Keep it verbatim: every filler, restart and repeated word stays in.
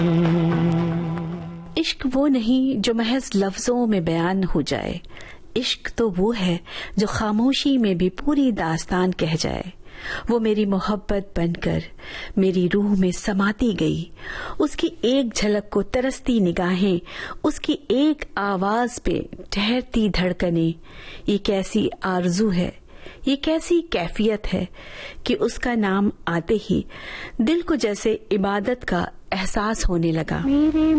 इश्क वो नहीं जो महज लफ्जों में बयान हो जाए, इश्क तो वो है जो खामोशी में भी पूरी दास्तान कह जाए। वो मेरी मोहब्बत बनकर मेरी रूह में समाती गई, उसकी एक झलक को तरसती निगाहें, उसकी एक आवाज पे ठहरती धड़कनें। ये कैसी आरजू है, ये कैसी कैफियत है कि उसका नाम आते ही दिल को जैसे इबादत का एहसास होने लगा।